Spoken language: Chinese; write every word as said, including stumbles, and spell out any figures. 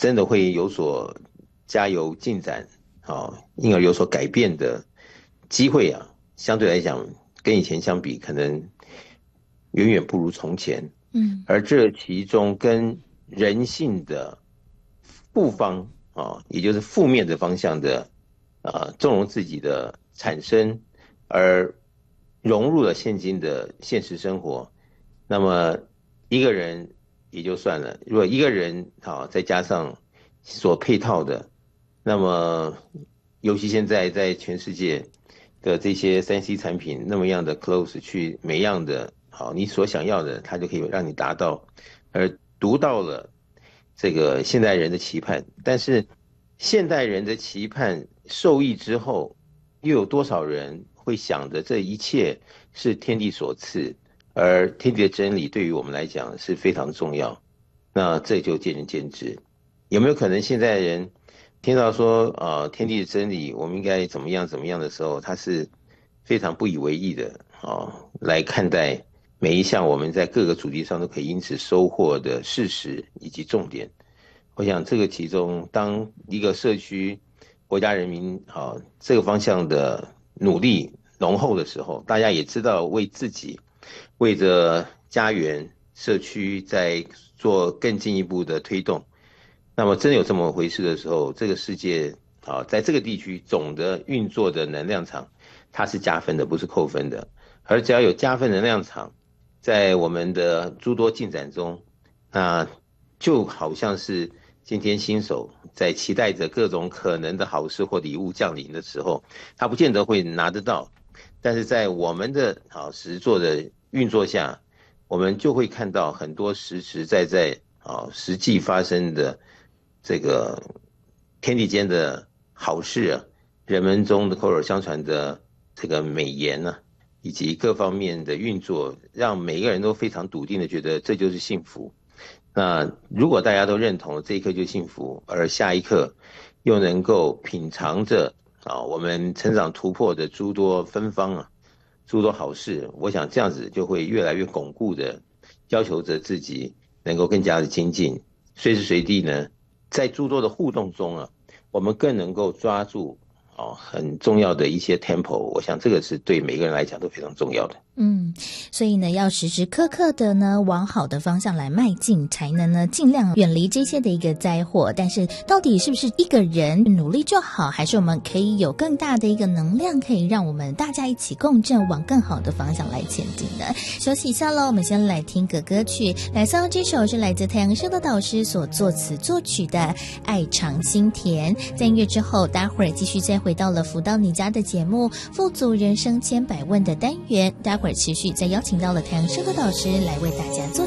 真的会有所加油进展，啊，因而有所改变的机会啊，相对来讲跟以前相比，可能远远不如从前。 嗯， 而这其中跟人性的负方啊，也就是负面的方向的啊，纵容自己的产生，而融入了现今的现实生活。那么一个人也就算了，如果一个人啊，再加上所配套的，那么尤其现在在全世界的这些三 C 产品那么样的 close 去每样的好你所想要的，它就可以让你达到，而读到了这个现代人的期盼。但是现代人的期盼受益之后，又有多少人会想着这一切是天地所赐，而天地的真理对于我们来讲是非常重要？那这就见仁见智。有没有可能现在人听到说呃天地的真理我们应该怎么样怎么样的时候，他是非常不以为意的啊、哦、来看待每一项我们在各个主题上都可以因此收获的事实以及重点？我想这个其中，当一个社区国家人民啊这个方向的努力浓厚的时候，大家也知道为自己为着家园社区在做更进一步的推动。那么真有这么回事的时候，这个世界啊，在这个地区总的运作的能量场，它是加分的，不是扣分的。而只要有加分能量场，在我们的诸多进展中，那就好像是今天新手在期待着各种可能的好事或礼物降临的时候，他不见得会拿得到，但是在我们的啊实作的运作下，我们就会看到很多实实在在啊实际发生的这个天地间的好事啊，人们中的口耳相传的这个美言呢、啊，以及各方面的运作，让每个人都非常笃定的觉得这就是幸福。那如果大家都认同这一刻就幸福，而下一刻又能够品尝着啊我们成长突破的诸多芬芳啊，诸多好事，我想这样子就会越来越巩固的要求着自己能够更加的精进，随时随地呢，在诸多的互动中啊，我们更能够抓住啊很重要的一些 tempo， 我想这个是对每个人来讲都非常重要的。 嗯，所以呢，要时时刻刻的呢往好的方向来迈进，才能呢尽量远离这些的一个灾祸。但是到底是不是一个人努力就好，还是我们可以有更大的一个能量，可以让我们大家一起共振，往更好的方向来前进呢？休息一下喽，我们先来听个歌曲，来送这首是来自太阳升的导师所作词作曲的《爱尝心甜》。在音乐之后，待会儿继续再回到了福到你家的节目，富足人生千百问的单元，待会儿持续再邀请到了太阳升的导师来为大家做